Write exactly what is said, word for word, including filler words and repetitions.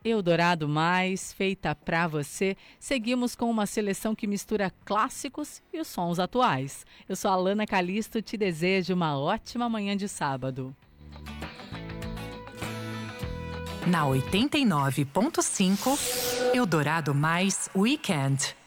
Eldorado Mais, feita pra você. Seguimos com uma seleção que mistura clássicos e os sons atuais. Eu sou a Alana Calisto, te desejo uma ótima manhã de sábado. Na oitenta e nove ponto cinco, Eldorado Mais Weekend.